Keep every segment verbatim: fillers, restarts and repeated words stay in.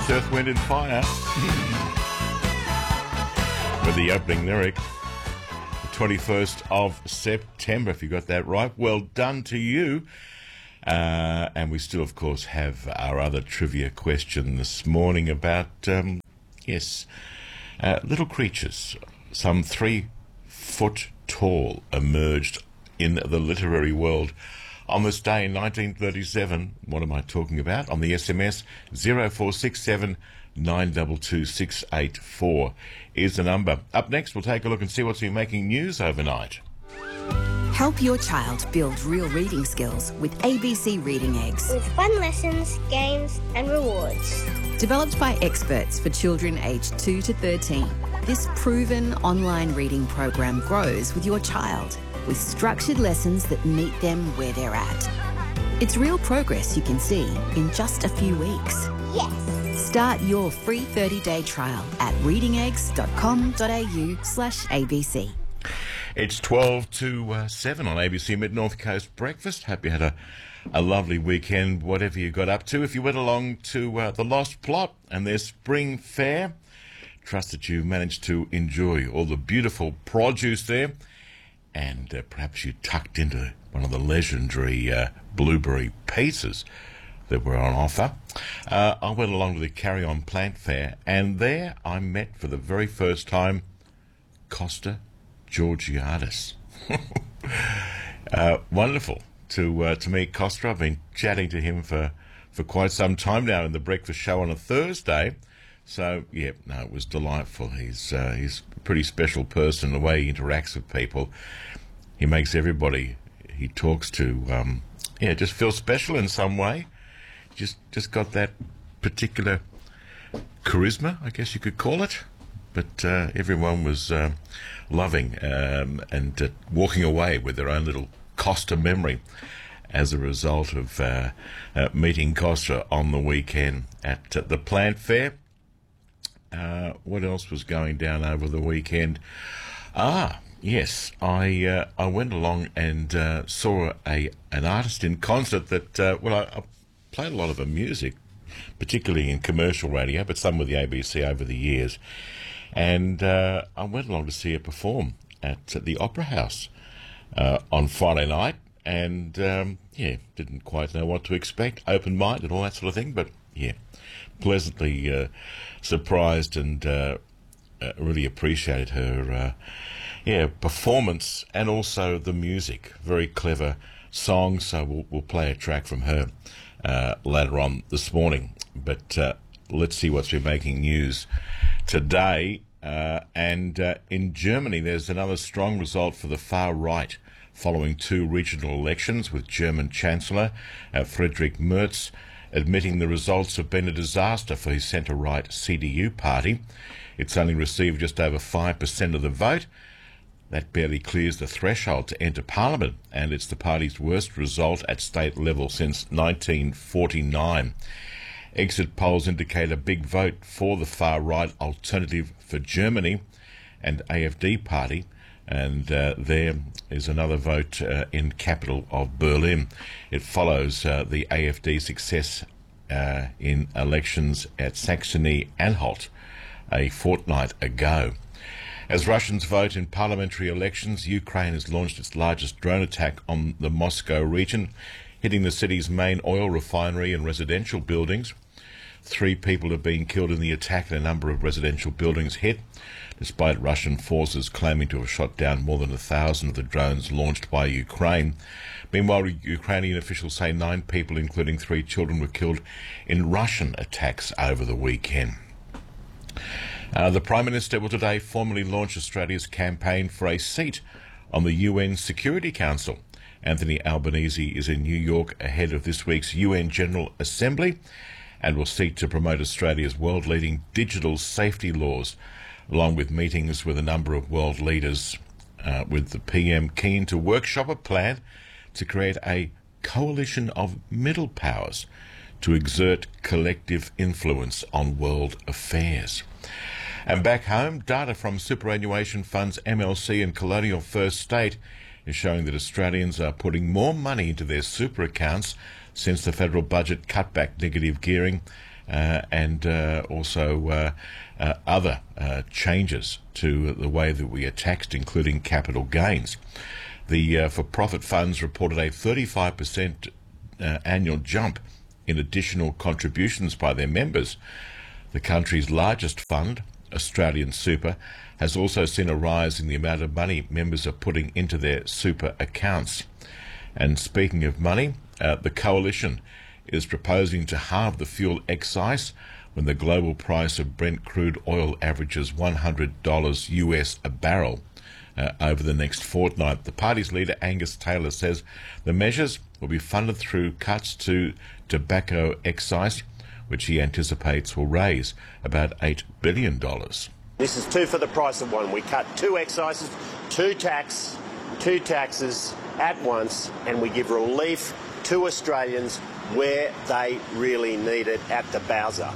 That's Earth, Wind and Fire. With the opening lyric, the twenty-first of September, if you got that right. Well done to you. Uh, and we still, of course, have our other trivia question this morning about, um, yes, uh, little creatures, some three foot tall, emerged in the literary world on this day in nineteen thirty-seven. What am I talking about? On the S M S, zero four six seven nine two two six eight four is the number. Up next, we'll take a look and see what's been making news overnight. Help your child build real reading skills with A B C Reading Eggs. With fun lessons, games and rewards. Developed by experts for children aged two to thirteen, this proven online reading program grows with your child with structured lessons that meet them where they're at. It's real progress you can see in just a few weeks. Yes! Start your free thirty-day trial at readingeggs.com.au slash ABC. It's twelve to uh, seven on A B C Mid-North Coast Breakfast. Hope you had a, a lovely weekend, whatever you got up to. If you went along to uh, the Lost Plot and their spring fair, trust that you managed to enjoy all the beautiful produce there. And uh, perhaps you tucked into one of the legendary uh, blueberry pizzas that were on offer. Uh, I went along to the Carry On Plant Fair, and there I met for the very first time Costa Georgiadis. uh, wonderful to uh, to meet Costa. I've been chatting to him for, for quite some time now in the breakfast show on a Thursday. So, yeah, no, it was delightful. He's uh, he's a pretty special person, the way he interacts with people. He makes everybody he talks to, um, yeah, just feel special in some way. Just just got that particular charisma, I guess you could call it. But uh, everyone was uh, loving um, and uh, walking away with their own little Costa memory as a result of uh, uh, meeting Costa on the weekend at uh, the plant fair. Uh, what else was going down over the weekend? Ah, yes, I uh, I went along and uh, saw a an artist in concert that, uh, well, I, I played a lot of her music, particularly in commercial radio, but some with the A B C over the years. And uh, I went along to see her perform at, at the Opera House uh, on Friday night, and, um, yeah, didn't quite know what to expect, open mind and all that sort of thing, but, yeah, pleasantly uh, surprised and uh, uh, really appreciated her uh, yeah performance and also the music. Very clever song, so we'll, we'll play a track from her uh, later on this morning. But uh, let's see what's been making news today. Uh, and uh, in Germany, there's another strong result for the far right following two regional elections, with German Chancellor uh, Friedrich Merz admitting the results have been a disaster for his centre-right C D U party. It's only received just over five percent of the vote. That barely clears the threshold to enter Parliament, and it's the party's worst result at state level since nineteen forty-nine. Exit polls indicate a big vote for the far-right Alternative for Germany and A F D party, and uh, there is another vote uh, in capital of Berlin. It follows uh, the A F D success uh, in elections at Saxony-Anhalt a fortnight ago. As Russians vote in parliamentary elections, Ukraine has launched its largest drone attack on the Moscow region, hitting the city's main oil refinery and residential buildings. Three people have been killed in the attack and a number of residential buildings hit, despite Russian forces claiming to have shot down more than a thousand of the drones launched by Ukraine. Meanwhile, Ukrainian officials say nine people, including three children, were killed in Russian attacks over the weekend. Uh, the Prime Minister will today formally launch Australia's campaign for a seat on the U N Security Council. Anthony Albanese is in New York ahead of this week's U N General Assembly and will seek to promote Australia's world-leading digital safety laws, along with meetings with a number of world leaders, uh, with the P M keen to workshop a plan to create a coalition of middle powers to exert collective influence on world affairs. And back home, data from superannuation funds M L C and Colonial First State is showing that Australians are putting more money into their super accounts since the federal budget cut back negative gearing uh, and uh, also uh, uh, other uh, changes to the way that we are taxed, including capital gains. The uh, for-profit funds reported a thirty-five percent uh, annual jump in additional contributions by their members. The country's largest fund, Australian Super, has also seen a rise in the amount of money members are putting into their super accounts. And speaking of money, uh, the Coalition is proposing to halve the fuel excise when the global price of Brent crude oil averages one hundred dollars U S a barrel uh, over the next fortnight. The party's leader, Angus Taylor, says the measures will be funded through cuts to tobacco excise, which he anticipates will raise about eight billion dollars. This is two for the price of one. We cut two excises, two tax, two taxes at once, and we give relief to Australians where they really need it, at the Bowser.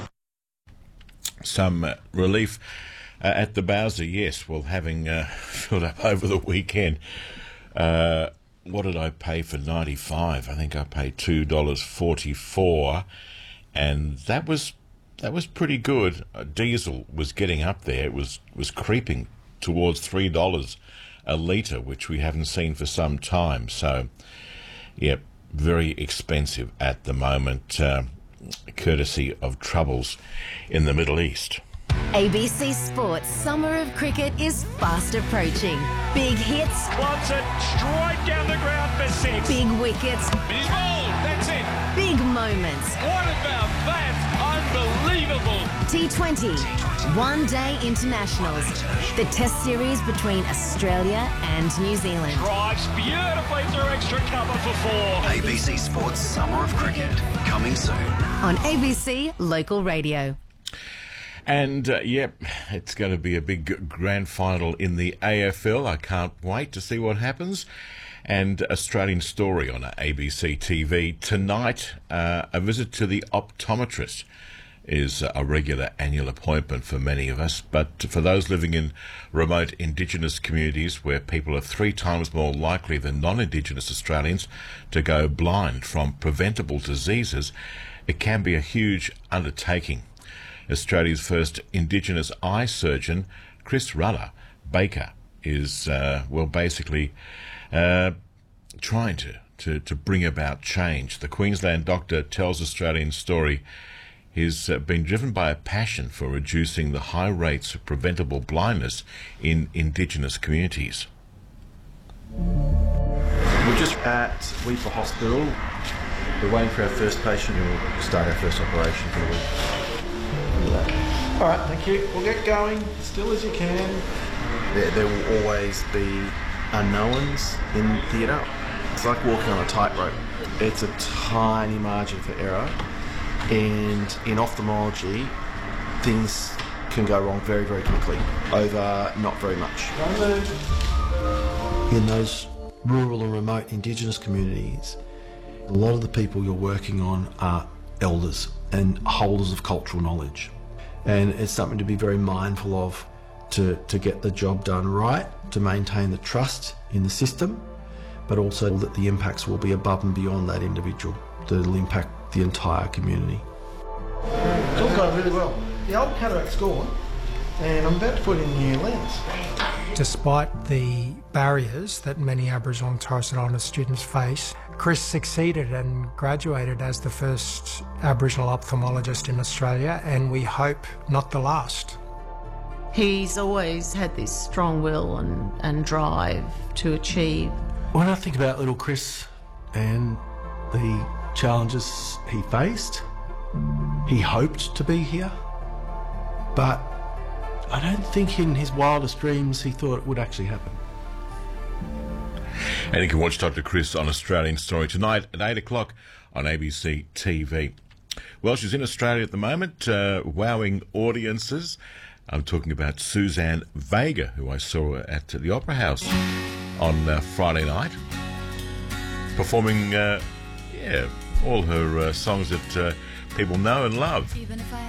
Some uh, relief uh, at the Bowser, yes. Well, having uh, filled up over the weekend, uh, what did I pay for ninety-five? I think I paid two dollars forty-four, and that was that was pretty good. Uh, diesel was getting up there; it was was creeping towards three dollars a litre, which we haven't seen for some time. So, yeah, very expensive at the moment, uh, courtesy of troubles in the Middle East. A B C Sports Summer of Cricket is fast approaching. Big hits. Wants it straight down the ground for six. Big wickets. He's bowled. That's it. Big moments. What about that? Unbelievable. T twenty. One Day Internationals. The Test series between Australia and New Zealand. Drives beautifully through extra cover for four. A B C Sports Summer of Cricket, coming soon. On A B C Local Radio. And, uh, yep, it's going to be a big grand final in the A F L. I can't wait to see what happens. And Australian Story on A B C T V. Tonight, uh, a visit to the optometrist is a regular annual appointment for many of us. But for those living in remote Indigenous communities where people are three times more likely than non-Indigenous Australians to go blind from preventable diseases, it can be a huge undertaking. Australia's first Indigenous eye surgeon, Chris Rudder Baker, is, uh, well, basically uh, trying to, to, to bring about change. The Queensland doctor tells Australian Story he's uh, been driven by a passion for reducing the high rates of preventable blindness in Indigenous communities. We're just at Weipa Hospital. We're waiting for our first patient who will start our first operation for the week. All right, thank you. We'll get going, still as you can. There, there will always be unknowns in theatre. It's like walking on a tightrope. It's a tiny margin for error, and in ophthalmology, things can go wrong very, very quickly over not very much. In those rural and remote Indigenous communities, a lot of the people you're working on are elders and holders of cultural knowledge. And it's something to be very mindful of to, to get the job done right, to maintain the trust in the system, but also that the impacts will be above and beyond that individual, that it'll impact the entire community. It's all going really well. The old cataract's gone, and I'm about to put in a new lens. Despite the barriers that many Aboriginal and Torres Strait Islander students face, Chris succeeded and graduated as the first Aboriginal ophthalmologist in Australia, and we hope not the last. He's always had this strong will and, and drive to achieve. When I think about little Chris and the challenges he faced, he hoped to be here, but I don't think in his wildest dreams he thought it would actually happen. And you can watch Doctor Chris on Australian Story tonight at eight o'clock on A B C T V. Well, she's in Australia at the moment, uh, wowing audiences. I'm talking about Suzanne Vega, who I saw at the Opera House on uh, Friday night, performing, uh, yeah, all her uh, songs that uh, people know and love.